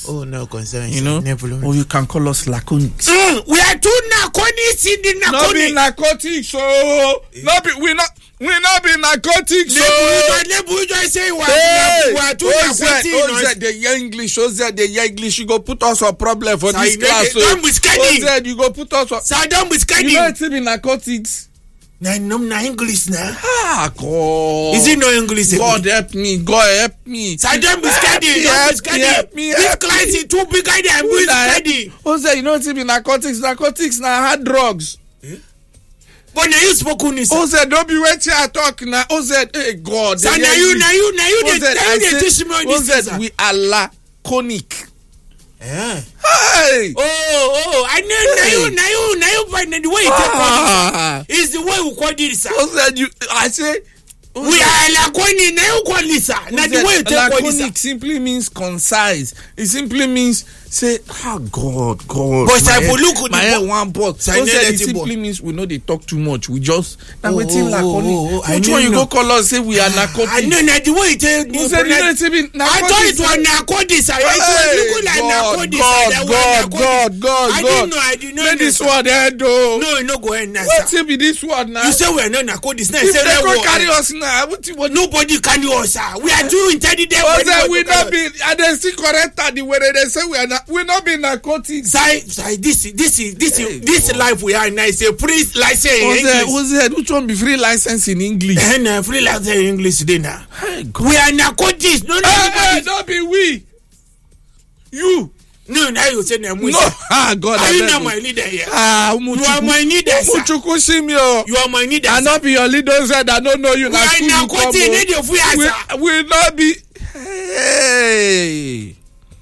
Oh, no concern. You know, or you can call us laconics. We are too narcotics in the Not be narcotics, so we not be narcotics. So say we are too narcotics. The English. You go put us on problem for this class. So you go put us on. Saddam with Skadi. You know it's be narcotics. Na English now. God. Is it no English? God help me. Saddam with Skadi. Help me. This class is too big. I am with Skadi. You know it's be narcotics. Narcotics na hard drugs. But now you spoke on this. Don't be waiting I talk now. Hey God. So now you they teach me this. We are laconic. Yeah. Hey. Oh! I know. Now you find the way you take it. Is the way we call this. I say we are laconic. Now you call this. Now the way you take laconic simply means concise. It simply means say, God. But I will look my head one box. It simply means we know they talk too much. We just now waiting laconic. Which one you go call us say we are narcotic? I know the way it I thought it was narcotics. I didn't know. Let this one head though. No go ahead now. What be this one now? You say we are not narcotics now. If they go carry us now, nobody carry us. We are too intelligent. We not be. And they still correct the way they say we are not. We not be narcotics. This life we are now is a free license in English. Which one be free license in English? Free license in English today now. We are narcotics. No, don't be we. You. No, now you say no. God. Are you not my leader here? You are my leader, sir. You are my leader. I not be your leader, sir. I don't know you. We are narcotics. We not be. Hey.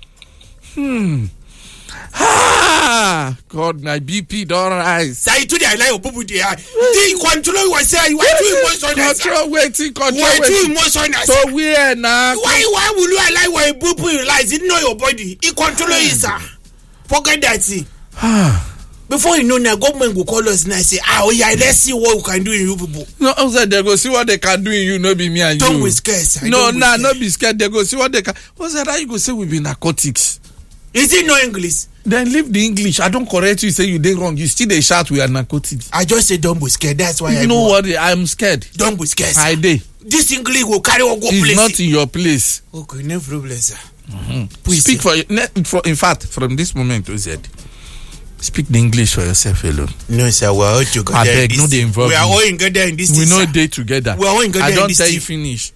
God, my BP don't rise. Say today I like people there. The control was say you are too emotional. Control. You are too emotional. So where now? Why will you allow when people realize it know your body? It control you, sir. Forget that. Before you know, the government will call us and say, let's see what we can do in you people. No, they go see what they can do in you, no be me and you. Don't be scared, sir. Not be scared. They go see what they can. What's that? How you go say we be narcotics? Is it no English? Then leave the English. I don't correct you. Say you did wrong. You still they shout we are narcotics. I just say don't be scared. That's why you know what? I'm scared. Don't be scared. I did. This English will carry on go place. It's not in your place. Okay, no problem, sir. Please speak in fact, from this moment, OZ, speak the English for yourself alone. No, sir. We are all together. I beg, no, they involve. We are all together in this. We know day together. We are all together. I don't tell you finish.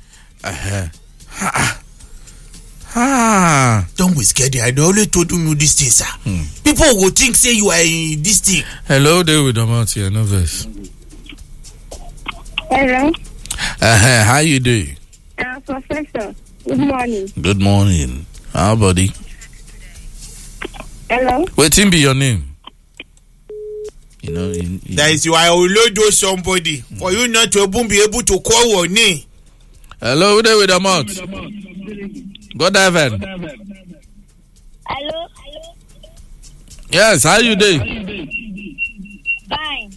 Don't be scared. I only told you this thing, sir. People will think say you are in this thing. Hello, there with the mouth here, no verse. Hello. How you doing? Professor. Good morning. Good morning. How buddy? Hello. Waiting be your name. You know, that is why I will do somebody for you not to be able to call your name. Hello, there with the mouth. Good evening. Hello. Yes, how you doing? Fine.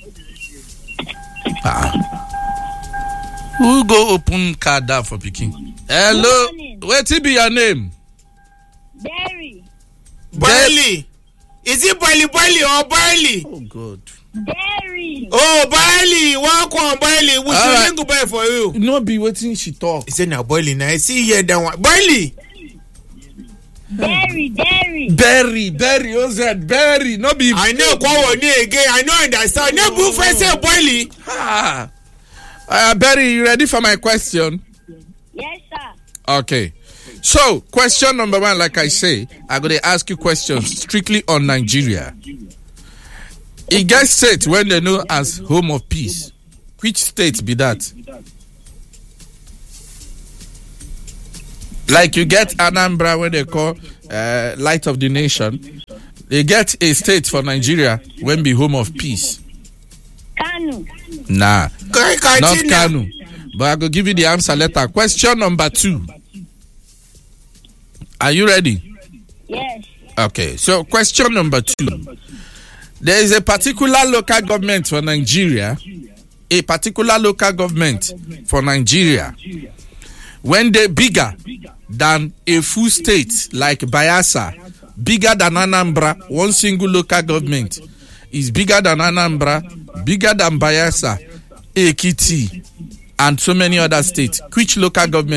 Who go open card down for picking? Hello. Wait till be your name. Barry. Barley. Is it Barley or Barley? Oh God. Barry. Oh Barley. Welcome Barley. We should go buy for you. No be waiting she talk. He said now Barley. Now I see here that one. Barley. Barry. OZ, Barry. No be. I know call on you again. I know understand. No blue friend say Barley. Barry, you ready for my question? Yes, sir. Okay. So, question number 1, like I say, I'm going to ask you questions strictly on Nigeria. It gets state when they know as home of peace. Which state be that? Like you get Anambra, when they call Light of the Nation. They get a state for Nigeria when be home of peace. Kanu. Nah, not Kanu. But I will give you the answer later. Question number 2. Are you ready? Yes. Okay, so question number 2. There is a particular local government for Nigeria. A particular local government for Nigeria. When they bigger than a full state like Bayelsa, bigger than Anambra, one single local government is bigger than Anambra, bigger than Bayelsa, Ekiti, and so many other states. Which local government